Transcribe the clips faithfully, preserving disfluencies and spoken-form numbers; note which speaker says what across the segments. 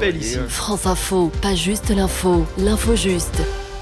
Speaker 1: belle ici.
Speaker 2: France Info, pas juste l'info, l'info juste.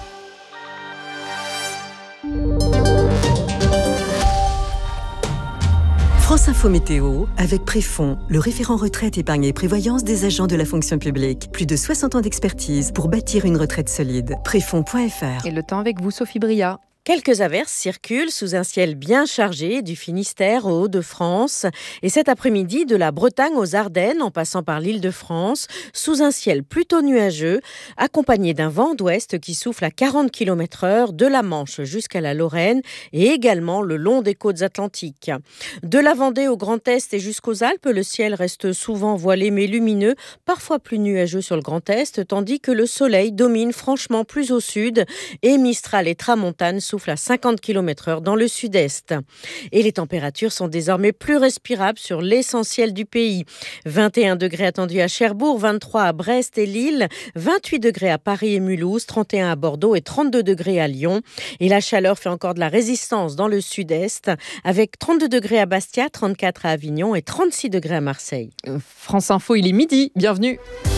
Speaker 3: France Info Météo, avec Préfond, le référent retraite, épargne et prévoyance des agents de la fonction publique. Plus de soixante ans d'expertise pour bâtir une retraite solide. Préfond point f r.
Speaker 4: Et le temps avec vous, Sophie Bria.
Speaker 5: Quelques averses circulent sous un ciel bien chargé du Finistère aux Hauts-de-France. Et cet après-midi, de la Bretagne aux Ardennes, en passant par l'Île-de-France, sous un ciel plutôt nuageux, accompagné d'un vent d'ouest qui souffle à quarante kilomètres heure de la Manche jusqu'à la Lorraine et également le long des côtes atlantiques. De la Vendée au Grand Est et jusqu'aux Alpes, le ciel reste souvent voilé mais lumineux, parfois plus nuageux sur le Grand Est, tandis que le soleil domine franchement plus au sud et Mistral et Tramontane souffle à cinquante kilomètres heure dans le sud-est. Et les températures sont désormais plus respirables sur l'essentiel du pays. vingt et un degrés attendus à Cherbourg, vingt-trois à Brest et Lille, vingt-huit degrés à Paris et Mulhouse, trente et un à Bordeaux et trente-deux degrés à Lyon. Et la chaleur fait encore de la résistance dans le sud-est, avec trente-deux degrés à Bastia, trente-quatre à Avignon et trente-six degrés à Marseille.
Speaker 4: France Info, il est midi. Bienvenue.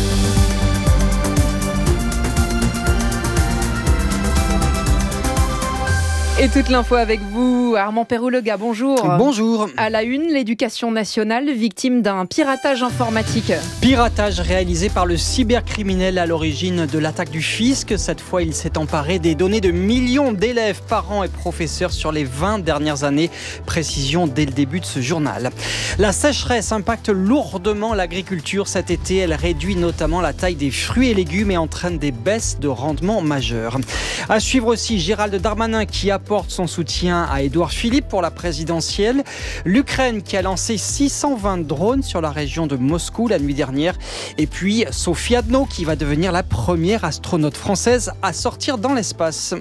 Speaker 4: Et toute l'info avec vous, Armand Perroux-Lega, bonjour.
Speaker 6: Bonjour.
Speaker 4: À la une, l'éducation nationale, victime d'un piratage informatique.
Speaker 6: Piratage réalisé par le cybercriminel à l'origine de l'attaque du fisc. Cette fois, il s'est emparé des données de millions d'élèves, parents et professeurs sur les vingt dernières années. Précision dès le début de ce journal. La sécheresse impacte lourdement l'agriculture cet été. Elle réduit notamment la taille des fruits et légumes et entraîne des baisses de rendement majeures. À suivre aussi Gérald Darmanin qui apporte son soutien à Édouard Philippe pour la présidentielle. L'Ukraine qui a lancé six cent vingt drones sur la région de Moscou la nuit dernière. Et puis Sophie Adno qui va devenir la première astronaute française à sortir dans l'espace.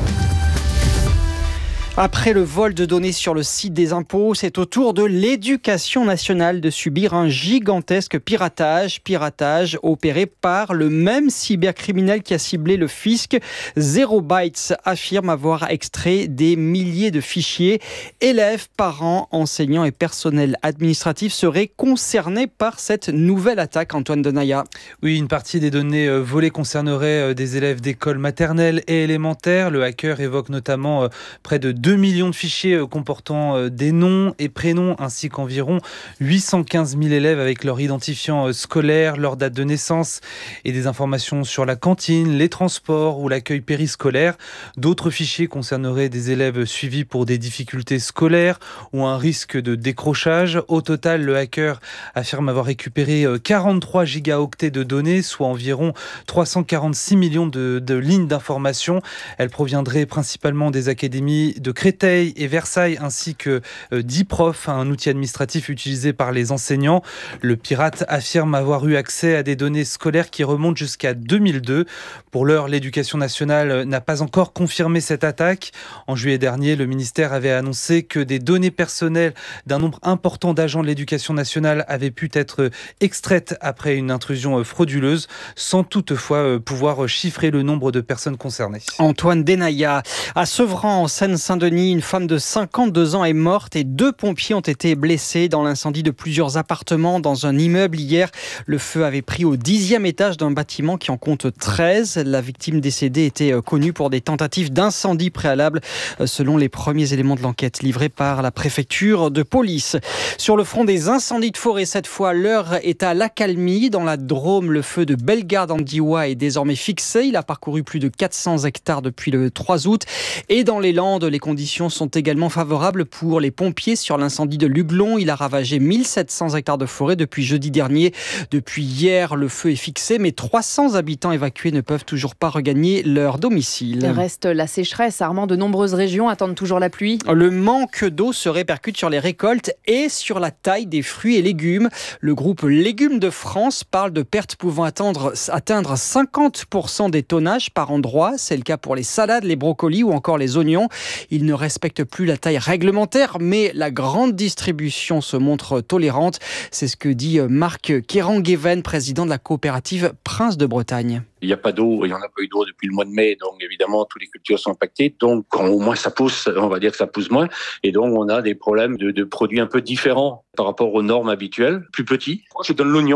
Speaker 6: Après le vol de données sur le site des impôts, c'est au tour de l'éducation nationale de subir un gigantesque piratage. Piratage opéré par le même cybercriminel qui a ciblé le fisc. Zero Bytes affirme avoir extrait des milliers de fichiers. Élèves, parents, enseignants et personnel administratif seraient concernés par cette nouvelle attaque. Antoine Denaya.
Speaker 7: Oui, une partie des données volées concernerait des élèves d'écoles maternelles et élémentaires. Le hacker évoque notamment près de deux millions de fichiers comportant des noms et prénoms ainsi qu'environ huit cent quinze mille élèves avec leur identifiant scolaire, leur date de naissance et des informations sur la cantine, les transports ou l'accueil périscolaire. D'autres fichiers concerneraient des élèves suivis pour des difficultés scolaires ou un risque de décrochage. Au total, le hacker affirme avoir récupéré quarante-trois gigaoctets de données, soit environ trois cent quarante-six millions de, de lignes d'informations. Elles proviendraient principalement des académies de Créteil et Versailles ainsi que euh, dix profs, un outil administratif utilisé par les enseignants. Le pirate affirme avoir eu accès à des données scolaires qui remontent jusqu'à deux mille deux. Pour l'heure, l'éducation nationale n'a pas encore confirmé cette attaque. En juillet dernier, le ministère avait annoncé que des données personnelles d'un nombre important d'agents de l'éducation nationale avaient pu être extraites après une intrusion frauduleuse, sans toutefois pouvoir chiffrer le nombre de personnes concernées.
Speaker 6: Antoine Denaya. À Sevran, en Seine-Saint-Denis, une femme de cinquante-deux ans est morte et deux pompiers ont été blessés dans l'incendie de plusieurs appartements dans un immeuble hier. Le feu avait pris au dixième étage d'un bâtiment qui en compte treize. La victime décédée était connue pour des tentatives d'incendie préalables, selon les premiers éléments de l'enquête livrés par la préfecture de police. Sur le front des incendies de forêt, cette fois, l'heure est à l'accalmie. Dans la Drôme, le feu de Bellegarde-en-Diois est désormais fixé. Il a parcouru plus de quatre cents hectares depuis le trois août. Et dans les Landes, les conditions sont également favorables pour les pompiers sur l'incendie de Luglon. Il a ravagé mille sept cents hectares de forêt depuis jeudi dernier. Depuis hier, le feu est fixé, mais trois cents habitants évacués ne peuvent toujours pas regagner leur domicile.
Speaker 4: Reste la sécheresse. Armand, de nombreuses régions attendent toujours la pluie.
Speaker 6: Le manque d'eau se répercute sur les récoltes et sur la taille des fruits et légumes. Le groupe Légumes de France parle de pertes pouvant atteindre, atteindre cinquante pour cent des tonnages par endroit. C'est le cas pour les salades, les brocolis ou encore les oignons. Ils ne respectent plus la taille réglementaire, mais la grande distribution se montre tolérante. C'est ce que dit Marc Kéranguéven, président de la coopérative Prince de Bretagne.
Speaker 8: Il n'y a pas d'eau, il n'y en a pas eu d'eau depuis le mois de mai, donc évidemment, toutes les cultures sont impactées. Donc, quand au moins ça pousse, on va dire que ça pousse moins. Et donc, on a des problèmes de, de produits un peu différents par rapport aux normes habituelles, plus petits. Je donne l'oignon.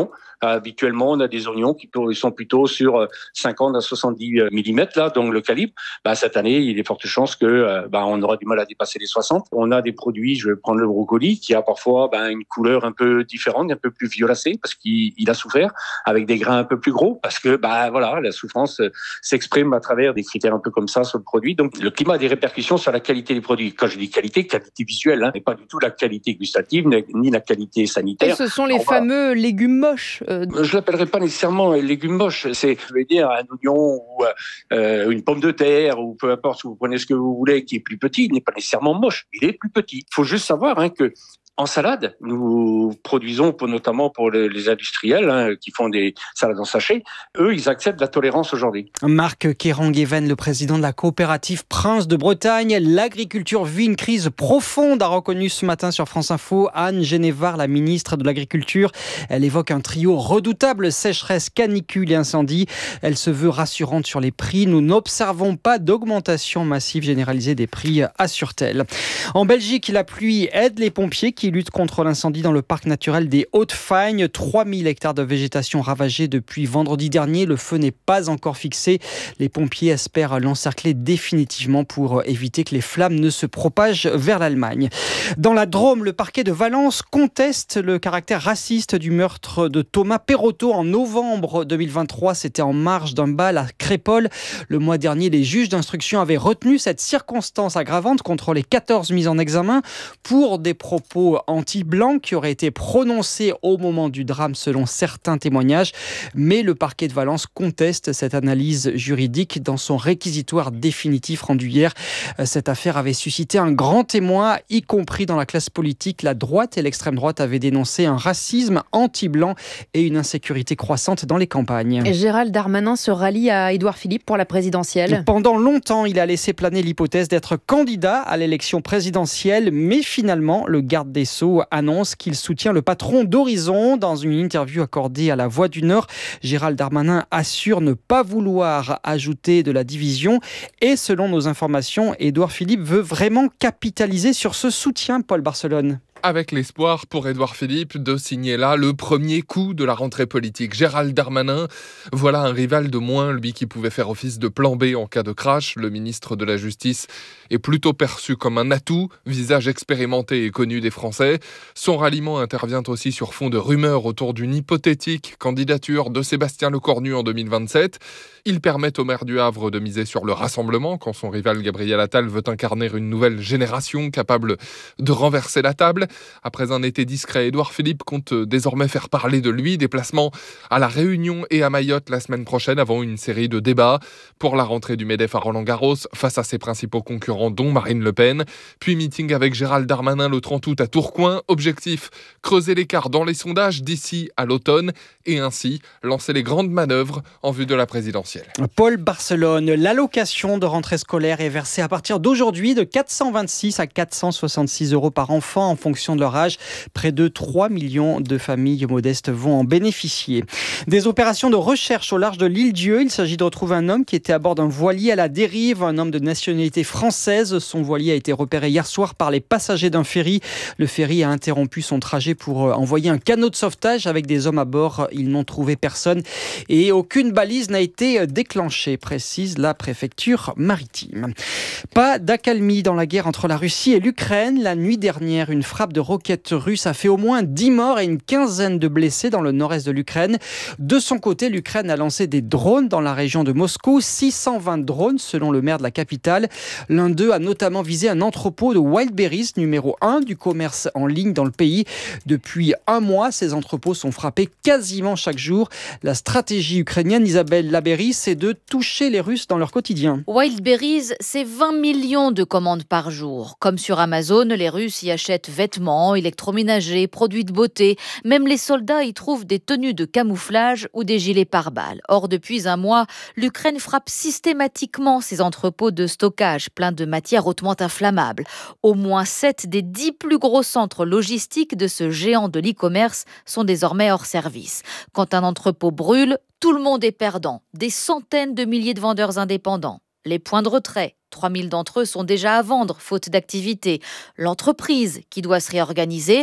Speaker 8: Habituellement, on a des oignons qui sont plutôt sur cinquante à soixante-dix millimètres, là, donc le calibre. Bah, cette année, il y a de fortes chances que bah, on aura du mal à dépasser les soixante. On a des produits, je vais prendre le brocoli, qui a parfois bah, une couleur un peu différente, un peu plus violacée, parce qu'il il a souffert, avec des grains un peu plus gros, parce que bah, voilà, la souffrance s'exprime à travers des critères un peu comme ça sur le produit. Donc le climat a des répercussions sur la qualité des produits. Quand je dis qualité, qualité visuelle, hein, mais pas du tout la qualité gustative, ni la qualité sanitaire.
Speaker 4: Et ce sont les Alors, fameux voilà. légumes moches. Euh...
Speaker 8: Je l'appellerai pas nécessairement légumes moches. C'est, je vais dire, un oignon ou euh, une pomme de terre, ou peu importe, vous prenez ce que vous voulez, qui est plus petit, il n'est pas nécessairement moche, il est plus petit. Il faut juste savoir hein, que en salade, nous produisons pour, notamment pour les, les industriels hein, qui font des salades en sachet. Eux, ils acceptent la tolérance aujourd'hui.
Speaker 6: Marc Kéranguéven, le président de la coopérative Prince de Bretagne. L'agriculture vit une crise profonde, a reconnu ce matin sur France Info Anne Genevard, la ministre de l'Agriculture. Elle évoque un trio redoutable, sécheresse, canicule et incendie. Elle se veut rassurante sur les prix. Nous n'observons pas d'augmentation massive généralisée des prix, assure-t-elle. En Belgique, la pluie aide les pompiers qui qui lutte contre l'incendie dans le parc naturel des Hautes-Fagnes. trois mille hectares de végétation ravagés depuis vendredi dernier. Le feu n'est pas encore fixé. Les pompiers espèrent l'encercler définitivement pour éviter que les flammes ne se propagent vers l'Allemagne. Dans la Drôme, le parquet de Valence conteste le caractère raciste du meurtre de Thomas Perrotto en novembre deux mille vingt-trois. C'était en marge d'un bal à Crépol. Le mois dernier, les juges d'instruction avaient retenu cette circonstance aggravante contre les quatorze mises en examen pour des propos anti-blancs qui auraient été prononcés au moment du drame selon certains témoignages. Mais le parquet de Valence conteste cette analyse juridique dans son réquisitoire définitif rendu hier. Cette affaire avait suscité un grand témoin, y compris dans la classe politique. La droite et l'extrême droite avaient dénoncé un racisme anti-blanc et une insécurité croissante dans les campagnes.
Speaker 4: Et Gérald Darmanin se rallie à Édouard Philippe pour la présidentielle.
Speaker 6: Pendant longtemps, il a laissé planer l'hypothèse d'être candidat à l'élection présidentielle, mais finalement, le garde des Sceaux annonce qu'il soutient le patron d'Horizon. Dans une interview accordée à La Voix du Nord, Gérald Darmanin assure ne pas vouloir ajouter de la division. Et selon nos informations, Édouard Philippe veut vraiment capitaliser sur ce soutien, Paul Barcelone.
Speaker 1: Avec l'espoir pour Édouard Philippe de signer là le premier coup de la rentrée politique. Gérald Darmanin, voilà un rival de moins, lui qui pouvait faire office de plan B en cas de crash. Le ministre de la Justice est plutôt perçu comme un atout, visage expérimenté et connu des Français. Son ralliement intervient aussi sur fond de rumeurs autour d'une hypothétique candidature de Sébastien Lecornu en deux mille vingt-sept. Il permet au maire du Havre de miser sur le rassemblement quand son rival Gabriel Attal veut incarner une nouvelle génération capable de renverser la table. Après un été discret, Édouard Philippe compte désormais faire parler de lui. Déplacement à La Réunion et à Mayotte la semaine prochaine avant une série de débats pour la rentrée du MEDEF à Roland-Garros face à ses principaux concurrents dont Marine Le Pen. Puis meeting avec Gérald Darmanin le trente août à Tourcoing. Objectif, creuser l'écart dans les sondages d'ici à l'automne et ainsi lancer les grandes manœuvres en vue de la présidentielle.
Speaker 6: Paul Barcelone, l'allocation de rentrée scolaire est versée à partir d'aujourd'hui de quatre cent vingt-six à quatre cent soixante-six euros par enfant en fonction de leur âge. Près de trois millions de familles modestes vont en bénéficier. Des opérations de recherche au large de l'île Dieu. Il s'agit de retrouver un homme qui était à bord d'un voilier à la dérive, un homme de nationalité française. Son voilier a été repéré hier soir par les passagers d'un ferry. Le ferry a interrompu son trajet pour envoyer un canot de sauvetage avec des hommes à bord. Ils n'ont trouvé personne et aucune balise n'a été déclenchée, précise la préfecture maritime. Pas d'accalmie dans la guerre entre la Russie et l'Ukraine. La nuit dernière, une frappe de roquettes russes a fait au moins dix morts et une quinzaine de blessés dans le nord-est de l'Ukraine. De son côté, l'Ukraine a lancé des drones dans la région de Moscou, six cent vingt drones selon le maire de la capitale. L'un d'eux a notamment visé un entrepôt de Wildberries, numéro un du commerce en ligne dans le pays. Depuis un mois, ces entrepôts sont frappés quasiment chaque jour. La stratégie ukrainienne, Isabelle Labéry, c'est de toucher les Russes dans leur quotidien.
Speaker 9: Wildberries, c'est vingt millions de commandes par jour. Comme sur Amazon, les Russes y achètent vêtements, électroménagers, produits de beauté. Même les soldats y trouvent des tenues de camouflage ou des gilets pare-balles. Or, depuis un mois, l'Ukraine frappe systématiquement ces entrepôts de stockage pleins de matières hautement inflammables. Au moins sept des dix plus gros centres logistiques de ce géant de l'e-commerce sont désormais hors service. Quand un entrepôt brûle, tout le monde est perdant. Des centaines de milliers de vendeurs indépendants. Les points de retrait, trois mille d'entre eux sont déjà à vendre, faute d'activité. L'entreprise qui doit se réorganiser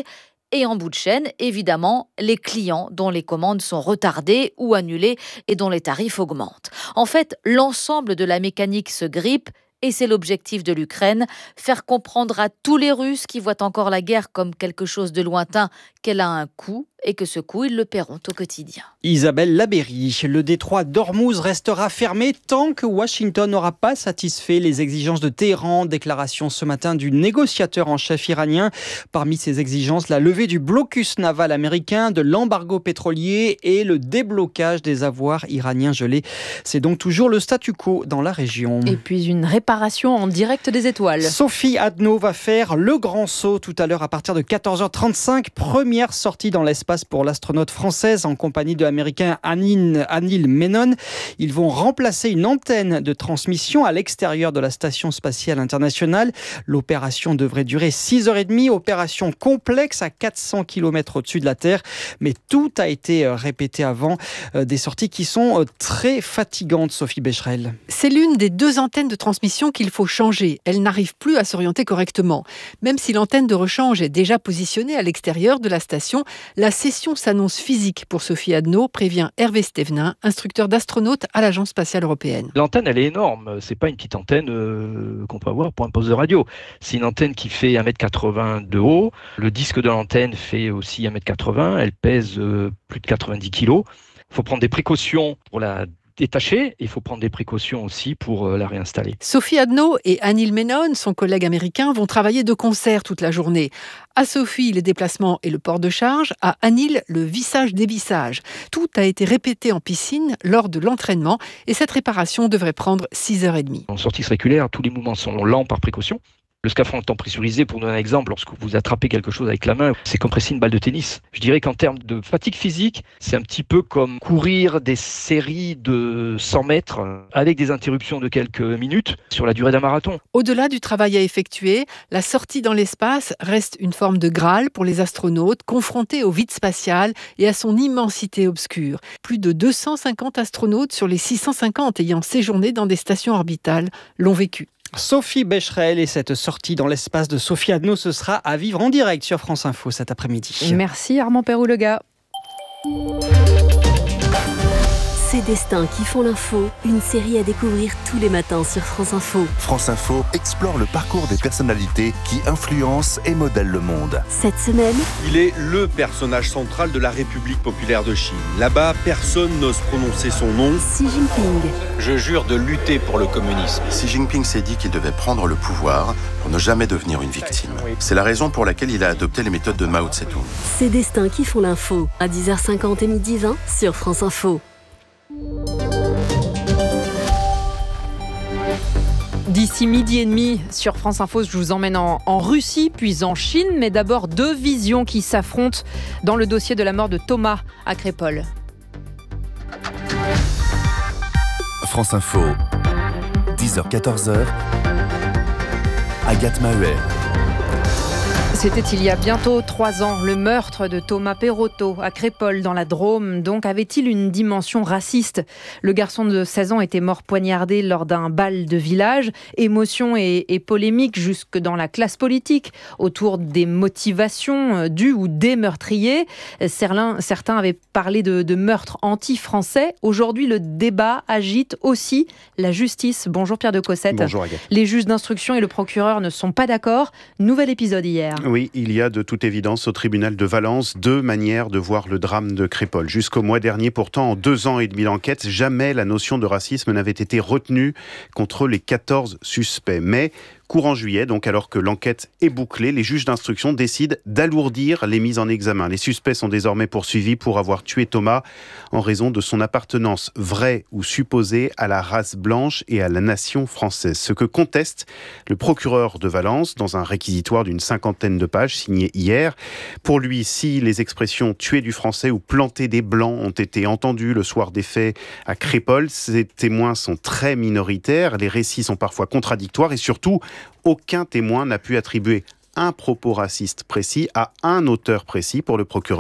Speaker 9: Et en bout de chaîne, évidemment, les clients dont les commandes sont retardées ou annulées et dont les tarifs augmentent. En fait, l'ensemble de la mécanique se grippe. Et c'est l'objectif de l'Ukraine, faire comprendre à tous les Russes qui voient encore la guerre comme quelque chose de lointain qu'elle a un coût et que ce coût, ils le paieront au quotidien.
Speaker 6: Isabelle Labéry, le détroit d'Ormuz restera fermé tant que Washington n'aura pas satisfait les exigences de Téhéran. Déclaration ce matin du négociateur en chef iranien. Parmi ces exigences, la levée du blocus naval américain, de l'embargo pétrolier et le déblocage des avoirs iraniens gelés. C'est donc toujours le statu quo dans la région.
Speaker 4: Et puis une réparation en direct des étoiles.
Speaker 6: Sophie Adno va faire le grand saut tout à l'heure à partir de quatorze heures trente-cinq. Première sortie dans l'espace pour l'astronaute française en compagnie de l'américain Anil, Anil Menon. Ils vont remplacer une antenne de transmission à l'extérieur de la station spatiale internationale. L'opération devrait durer six heures trente, opération complexe à quatre cents kilomètres au-dessus de la Terre. Mais tout a été répété avant, des sorties qui sont très fatigantes, Sophie Becherel.
Speaker 10: C'est l'une des deux antennes de transmission qu'il faut changer. Elle n'arrive plus à s'orienter correctement. Même si l'antenne de rechange est déjà positionnée à l'extérieur de la station, la session s'annonce physique pour Sophie Adno, prévient Hervé Stevenin, instructeur d'astronautes à l'Agence spatiale européenne.
Speaker 11: L'antenne, elle est énorme. C'est pas une petite antenne euh, qu'on peut avoir pour un poste de radio. C'est une antenne qui fait un mètre quatre-vingts de haut. Le disque de l'antenne fait aussi un mètre quatre-vingts. Elle pèse euh, plus de quatre-vingt-dix kilos. Il faut prendre des précautions pour la détachée. Il faut prendre des précautions aussi pour euh, la réinstaller.
Speaker 10: Sophie Adno et Anil Menon, son collègue américain, vont travailler de concert toute la journée. À Sophie, les déplacements et le port de charge. À Anil, le vissage-dévissage. Tout a été répété en piscine lors de l'entraînement et cette réparation devrait prendre six heures trente.
Speaker 11: En sortie circulaire, tous les mouvements sont lents par précaution. Le scaphandre étant pressurisé, pour donner un exemple, lorsque vous attrapez quelque chose avec la main, c'est comme presser une balle de tennis. Je dirais qu'en termes de fatigue physique, c'est un petit peu comme courir des séries de cent mètres avec des interruptions de quelques minutes sur la durée d'un marathon.
Speaker 10: Au-delà du travail à effectuer, la sortie dans l'espace reste une forme de Graal pour les astronautes confrontés au vide spatial et à son immensité obscure. Plus de deux cent cinquante astronautes sur les six cent cinquante ayant séjourné dans des stations orbitales l'ont vécu.
Speaker 6: Sophie Becherel et cette sortie dans l'espace de Sophie Adno, ce sera à vivre en direct sur France Info cet après-midi.
Speaker 4: Merci Armand Perrou-Lega.
Speaker 2: Ces destins qui font l'info, une série à découvrir tous les matins sur France Info.
Speaker 12: France Info explore le parcours des personnalités qui influencent et modèlent le monde.
Speaker 2: Cette semaine,
Speaker 13: il est le personnage central de la République populaire de Chine. Là-bas, personne n'ose prononcer son nom.
Speaker 2: Xi Jinping.
Speaker 14: Je jure de lutter pour le communisme.
Speaker 12: Xi Jinping s'est dit qu'il devait prendre le pouvoir pour ne jamais devenir une victime. C'est la raison pour laquelle il a adopté les méthodes de Mao Tse-tung.
Speaker 2: Ces destins qui font l'info, à dix heures cinquante et midi vingt sur France Info.
Speaker 4: D'ici midi et demi, sur France Info, je vous emmène en, en Russie, puis en Chine. Mais d'abord, deux visions qui s'affrontent dans le dossier de la mort de Thomas à Crépol.
Speaker 12: France Info, dix heures quatorze heures, Agathe Maheuer.
Speaker 4: C'était il y a bientôt trois ans, le meurtre de Thomas Perotto à Crépol dans la Drôme. Donc avait-il une dimension raciste ? Le garçon de seize ans était mort poignardé lors d'un bal de village. Émotion et, et polémique jusque dans la classe politique autour des motivations du ou des meurtriers. Certains, certains avaient parlé de, de meurtre anti-français. Aujourd'hui, le débat agite aussi la justice. Bonjour Pierre de Cossette.
Speaker 15: Bonjour Agathe.
Speaker 4: Les juges d'instruction et le procureur ne sont pas d'accord. Nouvel épisode hier.
Speaker 15: Oui, il y a de toute évidence au tribunal de Valence deux manières de voir le drame de Crépol. Jusqu'au mois dernier, pourtant, en deux ans et demi d'enquête, jamais la notion de racisme n'avait été retenue contre les quatorze suspects. Mais courant juillet, donc alors que l'enquête est bouclée, les juges d'instruction décident d'alourdir les mises en examen. Les suspects sont désormais poursuivis pour avoir tué Thomas en raison de son appartenance vraie ou supposée à la race blanche et à la nation française. Ce que conteste le procureur de Valence dans un réquisitoire d'une cinquantaine de pages signé hier. Pour lui, si les expressions « tuer du français » ou « planter des blancs » ont été entendues le soir des faits à Crépol, ces témoins sont très minoritaires, les récits sont parfois contradictoires et surtout, aucun témoin n'a pu attribuer un propos raciste précis à un auteur précis. Pour le procureur,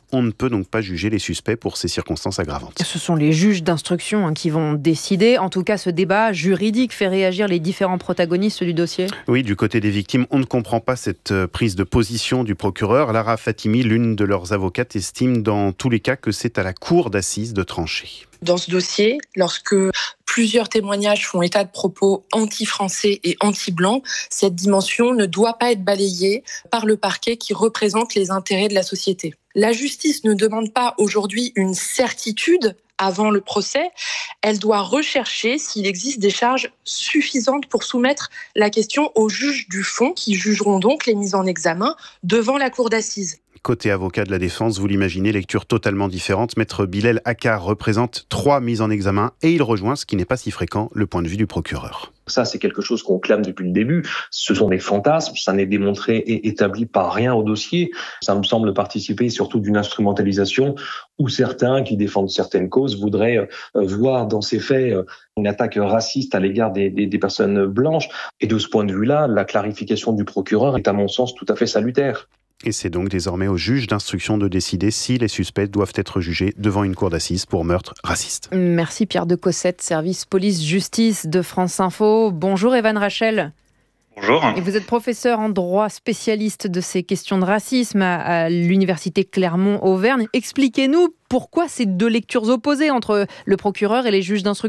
Speaker 15: On ne peut donc pas juger les suspects pour ces circonstances aggravantes.
Speaker 4: Ce sont les juges d'instruction hein, qui vont décider. En tout cas, ce débat juridique fait réagir les différents protagonistes du dossier.
Speaker 15: Oui, du côté des victimes, on ne comprend pas cette prise de position du procureur. Lara Fatimi, l'une de leurs avocates, estime dans tous les cas que c'est à la cour d'assises de trancher.
Speaker 16: Dans ce dossier, lorsque plusieurs témoignages font état de propos anti-français et anti-blancs, cette dimension ne doit pas être balayée par le parquet qui représente les intérêts de la société. La justice ne demande pas aujourd'hui une certitude avant le procès, elle doit rechercher s'il existe des charges suffisantes pour soumettre la question aux juges du fond qui jugeront donc les mises en examen devant la cour d'assises.
Speaker 15: Côté avocat de la défense, vous l'imaginez, lecture totalement différente. Maître Bilal Akkar représente trois mises en examen et il rejoint, ce qui n'est pas si fréquent, le point de vue du procureur.
Speaker 17: Ça, c'est quelque chose qu'on clame depuis le début. Ce sont des fantasmes, ça n'est démontré et établi par rien au dossier. Ça me semble participer surtout d'une instrumentalisation où certains qui défendent certaines causes voudraient voir dans ces faits une attaque raciste à l'égard des, des, des personnes blanches. Et de ce point de vue-là, la clarification du procureur est à mon sens tout à fait salutaire.
Speaker 15: Et c'est donc désormais au juge d'instruction de décider si les suspects doivent être jugés devant une cour d'assises pour meurtre raciste.
Speaker 4: Merci Pierre de Cossette, service police-justice de France Info. Bonjour Evan Rachel.
Speaker 18: Bonjour.
Speaker 4: Et vous êtes professeur en droit, spécialiste de ces questions de racisme à, à l'université Clermont-Auvergne. Expliquez-nous pourquoi ces deux lectures opposées entre le procureur et les juges d'instruction ?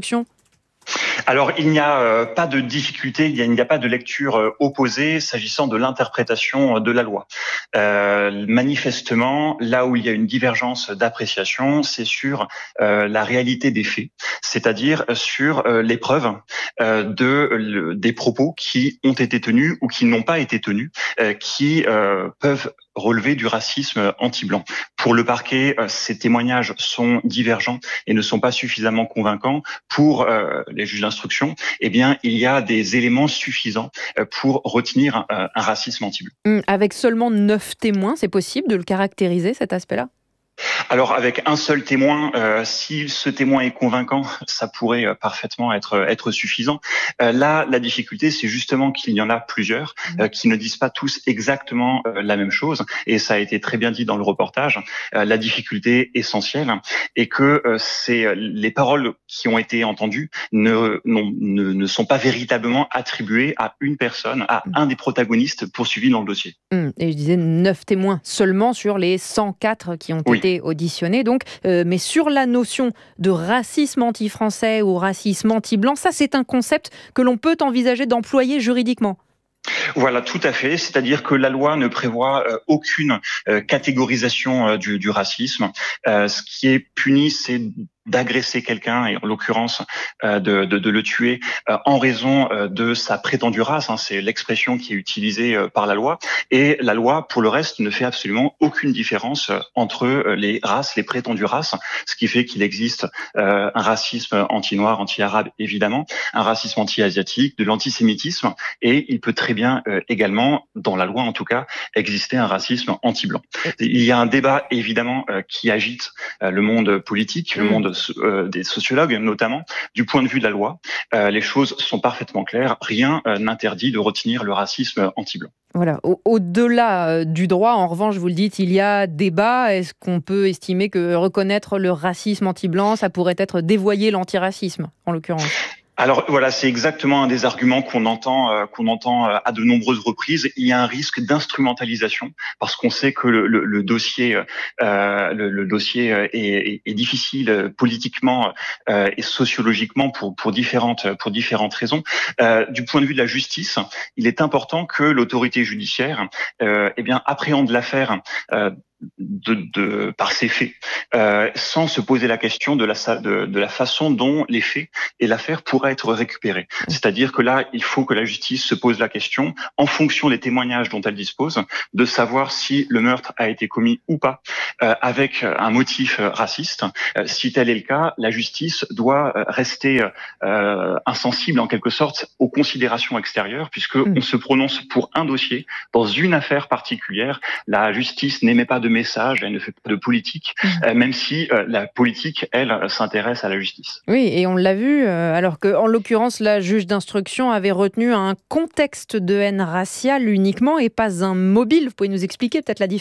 Speaker 18: Alors, il n'y a euh, pas de difficulté, il n'y a, il n'y a pas de lecture euh, opposée s'agissant de l'interprétation euh, de la loi. Euh, manifestement, là où il y a une divergence d'appréciation, c'est sur euh, la réalité des faits, c'est-à-dire sur euh, les preuves euh, de, le, des propos qui ont été tenus ou qui n'ont pas été tenus, euh, qui euh, peuvent relever du racisme anti-blanc. Pour le parquet, euh, ces témoignages sont divergents et ne sont pas suffisamment convaincants. Pour euh, les juges d'instruction, eh bien, il y a des éléments suffisants euh, pour retenir un, un racisme anti-blanc.
Speaker 4: Mmh, avec seulement neuf témoins, c'est possible de le caractériser, cet aspect-là ?
Speaker 18: Alors, avec un seul témoin, euh, si ce témoin est convaincant, ça pourrait euh, parfaitement être être suffisant. Euh, là, la difficulté, c'est justement qu'il y en a plusieurs euh, qui ne disent pas tous exactement euh, la même chose. Et ça a été très bien dit dans le reportage. Euh, la difficulté essentielle est que euh, c'est les paroles qui ont été entendues ne, non, ne ne sont pas véritablement attribuées à une personne, à un des protagonistes poursuivis dans le dossier.
Speaker 4: Mmh. Et je disais neuf témoins seulement sur les cent quatre qui ont
Speaker 18: oui.
Speaker 4: été auditionnés, donc, euh, mais sur la notion de racisme anti-français ou racisme anti-blanc, ça c'est un concept que l'on peut envisager d'employer juridiquement.
Speaker 18: Voilà, tout à fait. C'est-à-dire que la loi ne prévoit euh, aucune euh, catégorisation euh, du, du racisme. Euh, ce qui est puni, c'est d'agresser quelqu'un, et en l'occurrence euh, de, de, de le tuer euh, en raison euh, de sa prétendue race. Hein, c'est l'expression qui est utilisée euh, par la loi. Et la loi, pour le reste, ne fait absolument aucune différence euh, entre euh, les races, les prétendues races, ce qui fait qu'il existe euh, un racisme anti-noir, anti-arabe, évidemment, un racisme anti-asiatique, de l'antisémitisme, et il peut très bien euh, également, dans la loi en tout cas, exister un racisme anti-blanc. Il y a un débat, évidemment, euh, qui agite euh, le monde politique, le monde Euh, des sociologues notamment, du point de vue de la loi, euh, les choses sont parfaitement claires. Rien euh, n'interdit de retenir le racisme anti-blanc.
Speaker 4: Voilà. Au- au-delà euh, du droit, en revanche, vous le dites, il y a débat. Est-ce qu'on peut estimer que reconnaître le racisme anti-blanc, ça pourrait être dévoyer l'antiracisme, en l'occurrence ?
Speaker 18: Alors voilà, c'est exactement un des arguments qu'on entend, euh, qu'on entend euh, à de nombreuses reprises. Il y a un risque d'instrumentalisation parce qu'on sait que le, le, le dossier, euh, le, le dossier est, est, est difficile euh, politiquement euh, et sociologiquement pour pour différentes pour différentes raisons. Euh, du point de vue de la justice, il est important que l'autorité judiciaire, euh, eh bien, appréhende l'affaire. Euh, De, de, par ces faits, euh, sans se poser la question de la, de, de la façon dont les faits et l'affaire pourraient être récupérés. C'est-à-dire que là, il faut que la justice se pose la question, en fonction des témoignages dont elle dispose, de savoir si le meurtre a été commis ou pas, euh, avec un motif raciste. Euh, si tel est le cas, la justice doit rester euh, insensible, en quelque sorte, aux considérations extérieures, puisque mmh. on se prononce pour un dossier, dans une affaire particulière. La justice n'émet pas de message, elle ne fait pas de politique, mmh. euh, même si euh, la politique, elle, s'intéresse à la justice.
Speaker 4: Oui, et on l'a vu, euh, alors qu'en l'occurrence, la juge d'instruction avait retenu un contexte de haine raciale uniquement et pas un mobile. Vous pouvez nous expliquer peut-être la différence ?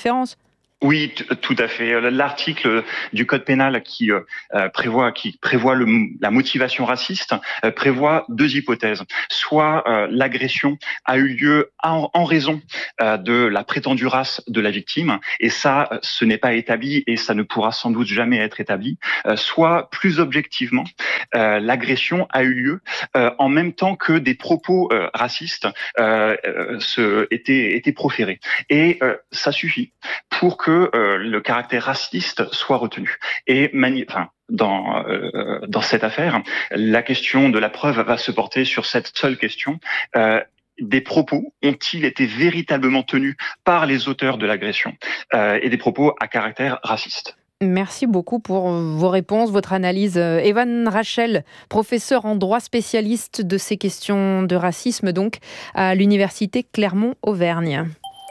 Speaker 18: Oui, t- tout à fait. L'article du code pénal qui euh, prévoit qui prévoit le, la motivation raciste euh, prévoit deux hypothèses. Soit euh, l'agression a eu lieu en, en raison euh, de la prétendue race de la victime, et ça, ce n'est pas établi et ça ne pourra sans doute jamais être établi. Euh, soit, plus objectivement, euh, l'agression a eu lieu euh, en même temps que des propos euh, racistes euh, euh, se, étaient, étaient proférés. Et euh, ça suffit pour que que euh, le caractère raciste soit retenu. Et mani- enfin, dans euh, dans cette affaire, la question de la preuve va se porter sur cette seule question. Euh, des propos ont-ils été véritablement tenus par les auteurs de l'agression euh, et des propos à caractère raciste?
Speaker 4: Merci beaucoup pour vos réponses, votre analyse. Evan Rachel, professeur en droit spécialiste de ces questions de racisme, donc à l'université Clermont-Auvergne.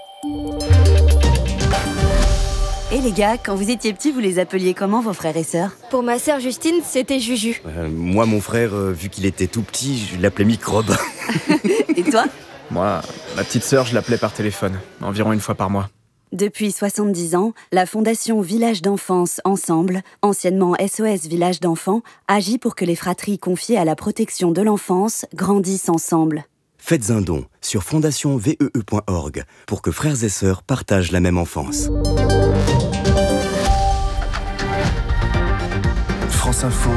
Speaker 19: Et les gars, quand vous étiez petits, vous les appeliez comment vos frères et sœurs?
Speaker 20: Pour ma sœur Justine, c'était Juju.
Speaker 21: Euh, moi, mon frère, euh, vu qu'il était tout petit, je l'appelais Microbe.
Speaker 19: Et toi?
Speaker 22: Moi, ma petite sœur, je l'appelais par téléphone, environ une fois par mois.
Speaker 19: Depuis soixante-dix ans, la Fondation Village d'Enfance Ensemble, anciennement S O S Village d'Enfants, agit pour que les fratries confiées à la protection de l'enfance grandissent ensemble.
Speaker 21: Faites un don sur fondation vee point org pour que frères et sœurs partagent la même enfance.
Speaker 23: France Info,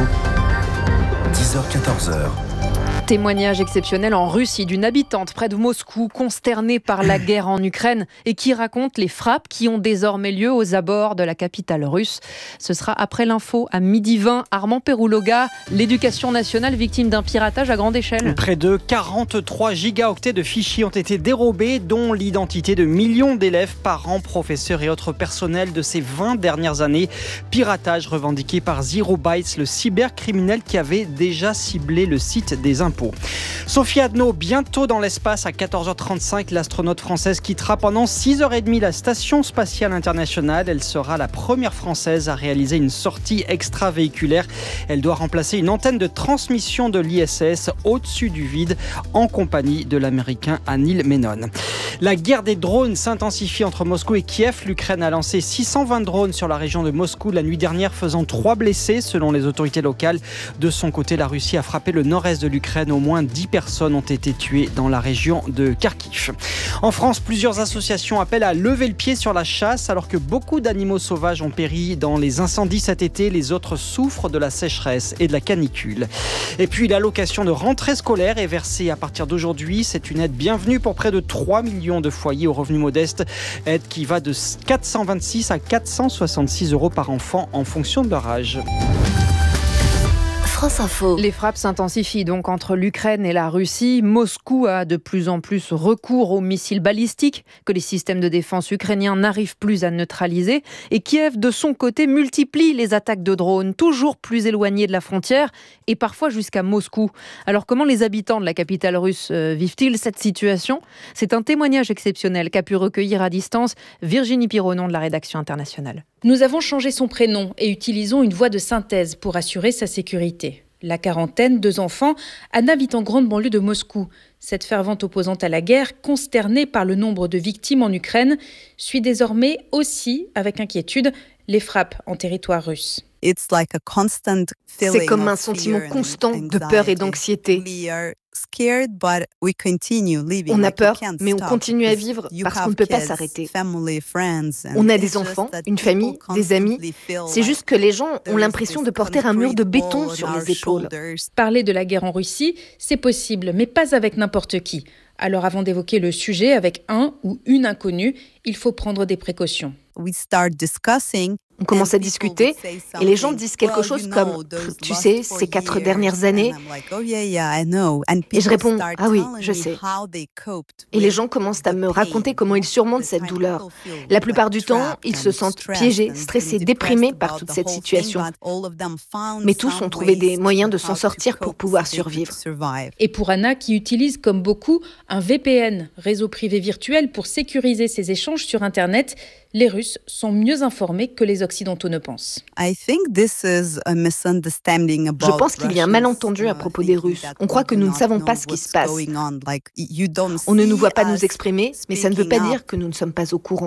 Speaker 23: dix heures quatorze heures.
Speaker 4: Témoignage exceptionnel en Russie d'une habitante près de Moscou, consternée par la guerre en Ukraine et qui raconte les frappes qui ont désormais lieu aux abords de la capitale russe. Ce sera après l'info à midi vingt. Armand Perouloga, l'éducation nationale victime d'un piratage à grande échelle.
Speaker 6: Près de quarante-trois gigaoctets de fichiers ont été dérobés, dont l'identité de millions d'élèves, parents, professeurs et autres personnels de ces vingt dernières années. Piratage revendiqué par Zero Bytes, le cybercriminel qui avait déjà ciblé le site des impôts. Sophie Adno, bientôt dans l'espace à quatorze heures trente-cinq, l'astronaute française quittera pendant six heures trente la Station Spatiale Internationale. Elle sera la première française à réaliser une sortie extravéhiculaire. Elle doit remplacer une antenne de transmission de l'I S S au-dessus du vide en compagnie de l'américain Anil Menon. La guerre des drones s'intensifie entre Moscou et Kiev. L'Ukraine a lancé six cent vingt drones sur la région de Moscou la nuit dernière, faisant trois blessés selon les autorités locales. De son côté, la Russie a frappé le nord-est de l'Ukraine. Au moins dix personnes ont été tuées dans la région de Kharkiv. En France, plusieurs associations appellent à lever le pied sur la chasse alors que beaucoup d'animaux sauvages ont péri dans les incendies cet été. Les autres souffrent de la sécheresse et de la canicule. Et puis l'allocation de rentrée scolaire est versée à partir d'aujourd'hui. C'est une aide bienvenue pour près de trois millions de foyers aux revenus modestes. Aide qui va de quatre cent vingt-six à quatre cent soixante-six euros par enfant en fonction de leur âge.
Speaker 4: France Info. Les frappes s'intensifient donc entre l'Ukraine et la Russie. Moscou a de plus en plus recours aux missiles balistiques que les systèmes de défense ukrainiens n'arrivent plus à neutraliser. Et Kiev, de son côté, multiplie les attaques de drones, toujours plus éloignées de la frontière et parfois jusqu'à Moscou. Alors comment les habitants de la capitale russe euh, vivent-ils cette situation ? C'est un témoignage exceptionnel qu'a pu recueillir à distance Virginie Pironon de la rédaction internationale.
Speaker 24: Nous avons changé son prénom et utilisons une voix de synthèse pour assurer sa sécurité. La quarantaine, deux enfants, Anna vit en grande banlieue de Moscou. Cette fervente opposante à la guerre, consternée par le nombre de victimes en Ukraine, suit désormais aussi, avec inquiétude, les frappes en territoire russe.
Speaker 25: C'est comme un sentiment constant de peur et d'anxiété. On a peur, mais on continue à vivre parce qu'on ne peut pas s'arrêter. On a des enfants, une famille, des amis. C'est juste que les gens ont l'impression de porter un mur de béton sur les épaules.
Speaker 24: Parler de la guerre en Russie, c'est possible, mais pas avec n'importe qui. Alors avant d'évoquer le sujet avec un ou une inconnue, il faut prendre des précautions.
Speaker 25: On commence à discuter et les gens disent quelque chose comme « Tu sais, ces quatre dernières années… » Et je réponds « Ah oui, je sais. » Et les gens commencent à me raconter comment ils surmontent cette douleur. La plupart du temps, ils se sentent piégés, stressés, déprimés par toute cette situation. Mais tous ont trouvé des moyens de s'en sortir pour pouvoir survivre.
Speaker 24: Et pour Anna, qui utilise comme beaucoup un V P N, réseau privé virtuel, pour sécuriser ses échanges sur Internet, les Russes sont mieux informés que les Occidentaux. Occidentaux ne pensent.
Speaker 25: Je pense qu'il y a un malentendu à propos des Russes. On croit que nous ne savons pas ce qui se passe. On ne nous voit pas nous exprimer, mais ça ne veut pas dire que nous ne sommes pas au courant.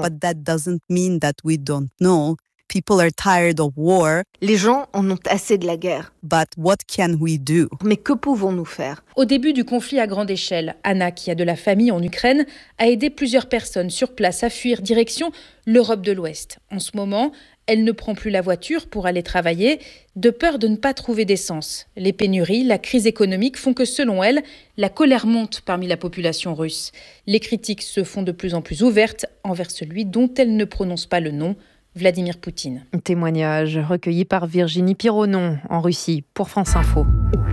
Speaker 25: Les gens en ont assez de la guerre. Mais que pouvons-nous faire ?
Speaker 24: Au début du conflit à grande échelle, Anna, qui a de la famille en Ukraine, a aidé plusieurs personnes sur place à fuir direction l'Europe de l'Ouest. En ce moment, elle ne prend plus la voiture pour aller travailler, de peur de ne pas trouver d'essence. Les pénuries, la crise économique font que, selon elle, la colère monte parmi la population russe. Les critiques se font de plus en plus ouvertes envers celui dont elle ne prononce pas le nom, Vladimir Poutine.
Speaker 4: Témoignage recueilli par Virginie Pironon en Russie pour France Info.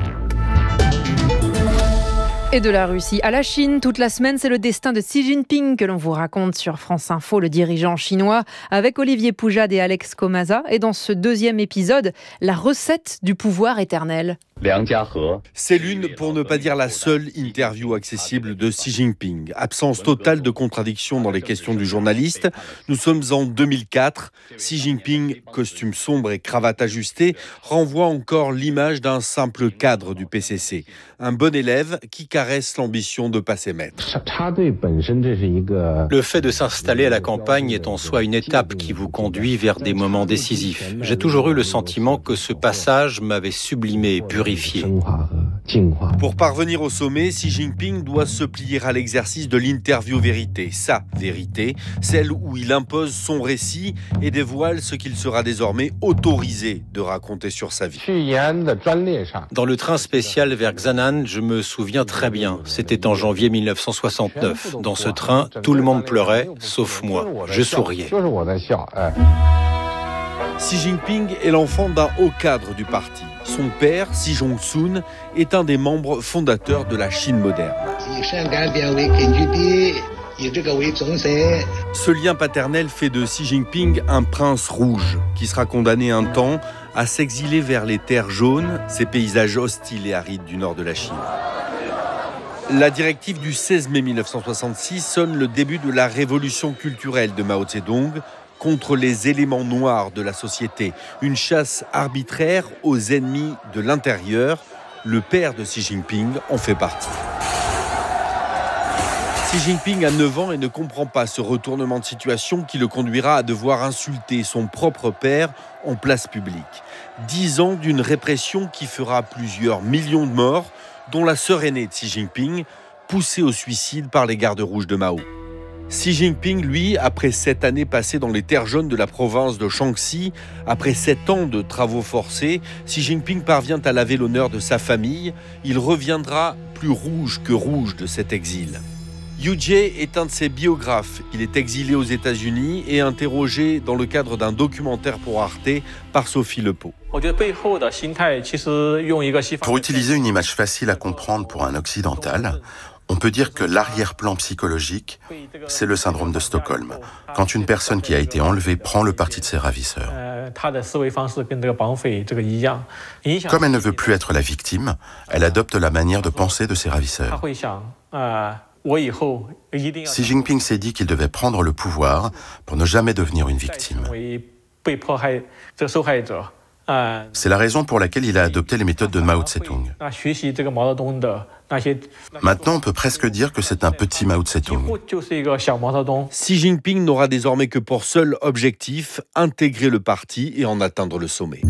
Speaker 4: Et de la Russie à la Chine, toute la semaine, c'est le destin de Xi Jinping que l'on vous raconte sur France Info, le dirigeant chinois, avec Olivier Poujade et Alex Comaza. Et dans ce deuxième épisode, la recette du pouvoir éternel.
Speaker 13: C'est l'une, pour ne pas dire la seule, interview accessible de Xi Jinping. Absence totale de contradiction dans les questions du journaliste. Nous sommes en deux mille quatre. Xi Jinping, costume sombre et cravate ajustée, renvoie encore l'image d'un simple cadre du P C C. Un bon élève qui caresse l'ambition de passer maître.
Speaker 14: Le fait de s'installer à la campagne est en soi une étape qui vous conduit vers des moments décisifs. J'ai toujours eu le sentiment que ce passage m'avait sublimé et purifié.
Speaker 13: Pour parvenir au sommet, Xi Jinping doit se plier à l'exercice de l'interview vérité, sa vérité, celle où il impose son récit et dévoile ce qu'il sera désormais autorisé de raconter sur sa vie.
Speaker 14: Dans le train spécial vers Xanan, je me souviens très bien. C'était en janvier mille neuf cent soixante-neuf. Dans ce train, tout le monde pleurait, sauf moi. Je souriais.
Speaker 13: Xi Jinping est l'enfant d'un haut cadre du parti. Son père, Xi Jong-sun, est un des membres fondateurs de la Chine moderne. Ce lien paternel fait de Xi Jinping un prince rouge qui sera condamné un temps à s'exiler vers les terres jaunes, ces paysages hostiles et arides du nord de la Chine. La directive du seize mai mille neuf cent soixante-six sonne le début de la révolution culturelle de Mao Zedong contre les éléments noirs de la société. Une chasse arbitraire aux ennemis de l'intérieur. Le père de Xi Jinping en fait partie. Xi Jinping a neuf ans et ne comprend pas ce retournement de situation qui le conduira à devoir insulter son propre père en place publique. Dix ans d'une répression qui fera plusieurs millions de morts, dont la sœur aînée de Xi Jinping, poussée au suicide par les gardes rouges de Mao. Xi Jinping, lui, après sept années passées dans les terres jaunes de la province de Shaanxi, après sept ans de travaux forcés, Xi Jinping parvient à laver l'honneur de sa famille. Il reviendra plus rouge que rouge de cet exil. Yu Jie est un de ses biographes. Il est exilé aux États-Unis et interrogé dans le cadre d'un documentaire pour Arte par Sophie Lepeau.
Speaker 12: Pour utiliser une image facile à comprendre pour un occidental, on peut dire que l'arrière-plan psychologique, c'est le syndrome de Stockholm. Quand une personne qui a été enlevée prend le parti de ses ravisseurs. Comme elle ne veut plus être la victime, elle adopte la manière de penser de ses ravisseurs. Xi Jinping s'est dit qu'il devait prendre le pouvoir pour ne jamais devenir une victime. C'est la raison pour laquelle il a adopté les méthodes de Mao Tse-tung. Maintenant, on peut presque dire que c'est un petit Mao Tse-tung.
Speaker 13: Xi Jinping n'aura désormais que pour seul objectif intégrer le parti et en atteindre le sommet.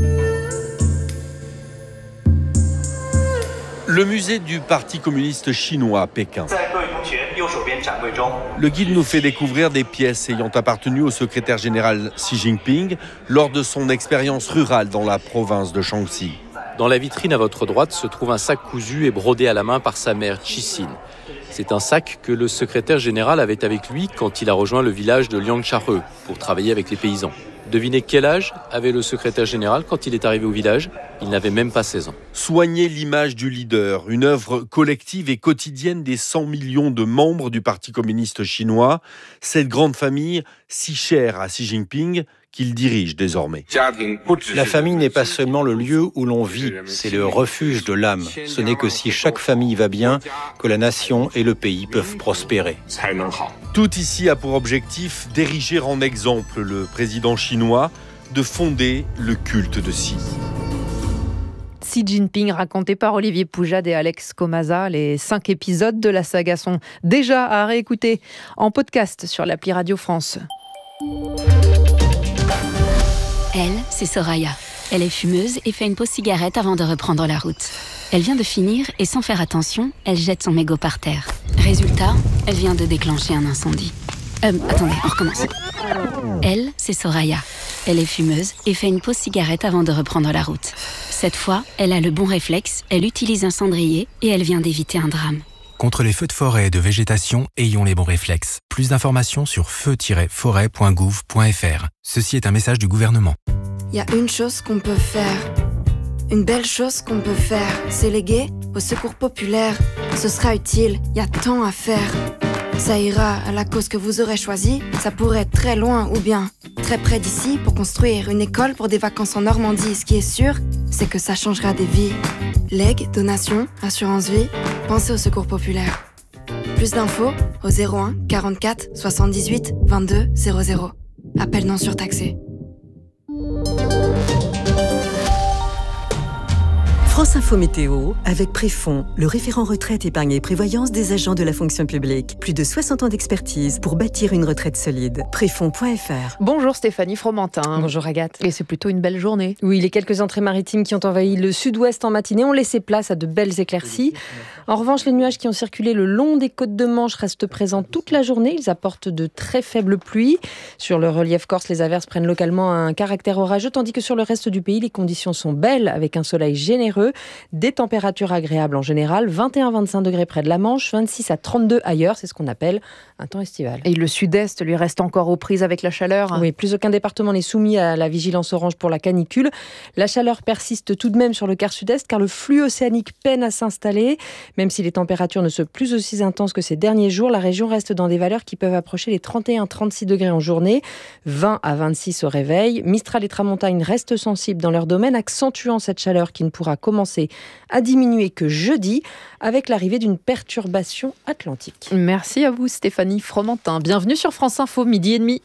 Speaker 13: Le musée du Parti communiste chinois à Pékin. Le guide nous fait découvrir des pièces ayant appartenu au secrétaire général Xi Jinping lors de son expérience rurale dans la province de Shaanxi.
Speaker 1: Dans la vitrine à votre droite se trouve un sac cousu et brodé à la main par sa mère, Chixin. C'est un sac que le secrétaire général avait avec lui quand il a rejoint le village de Liangchare pour travailler avec les paysans. Devinez quel âge avait le secrétaire général quand il est arrivé au village ? Il n'avait même pas seize ans.
Speaker 13: Soigner l'image du leader, une œuvre collective et quotidienne des cent millions de membres du Parti communiste chinois, cette grande famille si chère à Xi Jinping qu'il dirige désormais.
Speaker 14: La famille n'est pas seulement le lieu où l'on vit, c'est le refuge de l'âme. Ce n'est que si chaque famille va bien que la nation et le pays peuvent prospérer.
Speaker 13: Tout ici a pour objectif d'ériger en exemple le président chinois, de fonder le culte de Xi.
Speaker 4: Xi Jinping raconté par Olivier Poujade et Alex Comaza. Les cinq épisodes de la saga sont déjà à réécouter en podcast sur l'appli Radio France.
Speaker 2: Elle, c'est Soraya. Elle est fumeuse et fait une pause cigarette avant de reprendre la route. Elle vient de finir et sans faire attention, elle jette son mégot par terre. Résultat, elle vient de déclencher un incendie. Euh, attendez, on recommence. Elle, c'est Soraya. Elle est fumeuse et fait une pause cigarette avant de reprendre la route. Cette fois, elle a le bon réflexe, elle utilise un cendrier et elle vient d'éviter un drame.
Speaker 3: Contre les feux de forêt et de végétation, ayons les bons réflexes. Plus d'informations sur feu tiret forêt point gouv point f r. Ceci est un message du gouvernement.
Speaker 5: Il y a une chose qu'on peut faire. Une belle chose qu'on peut faire. C'est léguer au secours populaire. Ce sera utile, il y a tant à faire. Ça ira à la cause que vous aurez choisie. Ça pourrait être très loin ou bien très près d'ici pour construire une école pour des vacances en Normandie. Ce qui est sûr, c'est que ça changera des vies. Legs, donations, assurance vie, pensez au secours populaire. Plus d'infos au zéro un quarante-quatre soixante-dix-huit vingt-deux zéro zéro. Appel non surtaxé.
Speaker 7: France Info Météo avec Préfond, le référent retraite, épargne et prévoyance des agents de la fonction publique. Plus de soixante ans d'expertise pour bâtir une retraite solide. Préfond point f r.
Speaker 4: Bonjour Stéphanie Fromentin.
Speaker 8: Bonjour Agathe.
Speaker 4: Et c'est plutôt une belle journée.
Speaker 8: Oui, les quelques entrées maritimes qui ont envahi le sud-ouest en matinée ont laissé place à de belles éclaircies. En revanche, les nuages qui ont circulé le long des côtes de Manche restent présents toute la journée. Ils apportent de très faibles pluies. Sur le relief corse, les averses prennent localement un caractère orageux, tandis que sur le reste du pays, les conditions sont belles, avec un soleil généreux. Des températures agréables en général, vingt et un à vingt-cinq degrés près de la Manche, vingt-six à trente-deux ailleurs, c'est ce qu'on appelle un temps estival.
Speaker 4: Et le sud-est lui reste encore aux prises avec la chaleur.
Speaker 8: Oui, plus aucun département n'est soumis à la vigilance orange pour la canicule. La chaleur persiste tout de même sur le quart sud-est car le flux océanique peine à s'installer. Même si les températures ne sont plus aussi intenses que ces derniers jours, la région reste dans des valeurs qui peuvent approcher les trente et un à trente-six degrés en journée, vingt à vingt-six au réveil. Mistral et Tramontagne restent sensibles dans leur domaine, accentuant cette chaleur qui ne pourra commencer à diminuer que jeudi avec l'arrivée d'une perturbation atlantique.
Speaker 4: Merci à vous Stéphanie Fromentin. Bienvenue sur France Info, midi et demi.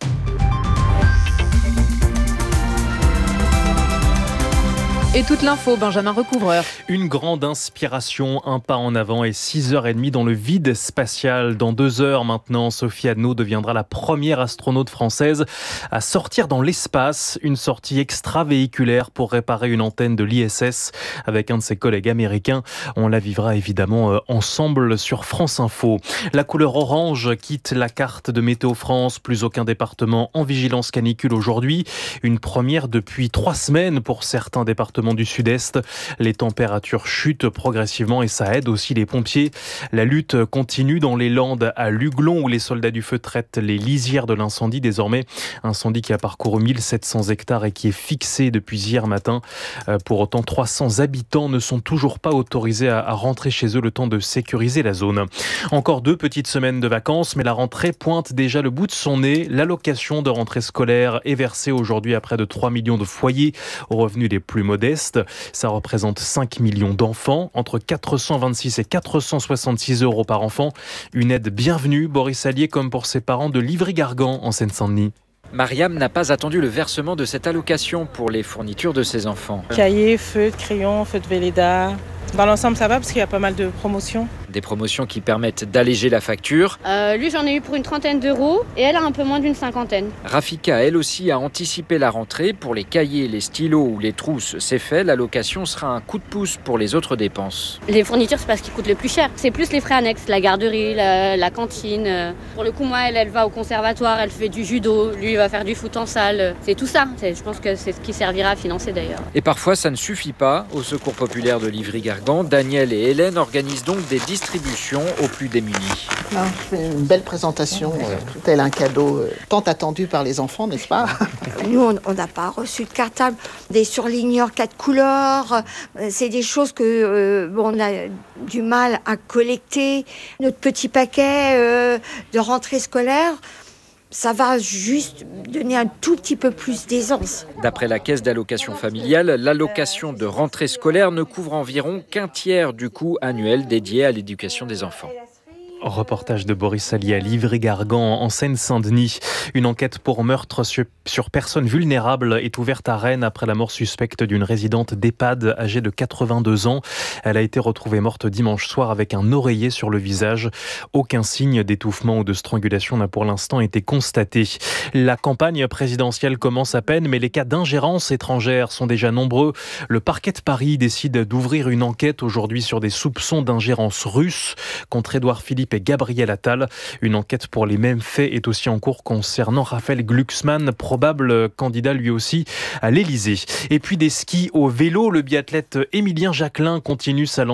Speaker 4: Et toute l'info, Benjamin Recouvreur.
Speaker 9: Une grande inspiration, un pas en avant et six heures trente dans le vide spatial. Dans deux heures maintenant, Sophie Adno deviendra la première astronaute française à sortir dans l'espace. Une sortie extravéhiculaire pour réparer une antenne de l'I S S avec un de ses collègues américains. On la vivra évidemment ensemble sur France Info. La couleur orange quitte la carte de Météo France. Plus aucun département en vigilance canicule aujourd'hui. Une première depuis trois semaines pour certains départements du sud-est. Les températures chutent progressivement et ça aide aussi les pompiers. La lutte continue dans les Landes à Luglon où les soldats du feu traitent les lisières de l'incendie. Désormais, incendie qui a parcouru mille sept cents hectares et qui est fixé depuis hier matin. Pour autant, trois cents habitants ne sont toujours pas autorisés à rentrer chez eux le temps de sécuriser la zone. Encore deux petites semaines de vacances, mais la rentrée pointe déjà le bout de son nez. L'allocation de rentrée scolaire est versée aujourd'hui à près de trois millions de foyers aux revenus les plus modestes. Ça représente cinq millions d'enfants, entre quatre cent vingt-six et quatre cent soixante-six euros par enfant. Une aide bienvenue, Boris Allier, comme pour ses parents de Livry-Gargan en Seine-Saint-Denis.
Speaker 26: Mariam n'a pas attendu le versement de cette allocation pour les fournitures de ses enfants.
Speaker 27: Cahiers, feutres, crayons, feutres Velleda. Dans l'ensemble, ça va parce qu'il y a pas mal de promotions.
Speaker 26: Des promotions qui permettent d'alléger la facture.
Speaker 28: Euh, lui, j'en ai eu pour une trentaine d'euros et elle a un peu moins d'une cinquantaine.
Speaker 26: Rafika, elle aussi, a anticipé la rentrée. Pour les cahiers, les stylos ou les trousses, c'est fait. L'allocation sera un coup de pouce pour les autres dépenses.
Speaker 28: Les fournitures, c'est pas ce qui coûte le plus cher. C'est plus les frais annexes, la garderie, la, la cantine. Pour le coup, moi, elle, elle va au conservatoire, elle fait du judo. Lui, il va faire du foot en salle. C'est tout ça. C'est, je pense que c'est ce qui servira à financer d'ailleurs.
Speaker 26: Et parfois, ça ne suffit pas. Au Secours populaire de Livry-Gargan, Daniel et Hélène organisent donc des distributions aux plus démunis.
Speaker 29: Non, c'est une belle présentation, euh, tel un cadeau euh, tant attendu par les enfants, n'est-ce pas?
Speaker 30: Nous, on n'a pas reçu de cartable, des surligneurs quatre couleurs. C'est des choses que euh, bon, on a du mal à collecter. Notre petit paquet euh, de rentrée scolaire, ça va juste donner un tout petit peu plus d'aisance.
Speaker 26: D'après la caisse d'allocation familiale, l'allocation de rentrée scolaire ne couvre environ qu'un tiers du coût annuel dédié à l'éducation des enfants.
Speaker 9: Reportage de Boris Salier à Livry-Gargan en Seine-Saint-Denis. Une enquête pour meurtre sur, sur personnes vulnérables est ouverte à Rennes après la mort suspecte d'une résidente d'EHPAD âgée de quatre-vingt-deux ans. Elle a été retrouvée morte dimanche soir avec un oreiller sur le visage. Aucun signe d'étouffement ou de strangulation n'a pour l'instant été constaté. La campagne présidentielle commence à peine, mais les cas d'ingérence étrangère sont déjà nombreux. Le parquet de Paris décide d'ouvrir une enquête aujourd'hui sur des soupçons d'ingérence russe contre Édouard Philippe et Gabriel Attal. Une enquête pour les mêmes faits est aussi en cours concernant Raphaël Glucksmann, probable candidat lui aussi à l'Élysée. Et puis des skis au vélo, le biathlète Émilien Jacquelin continue sa lancée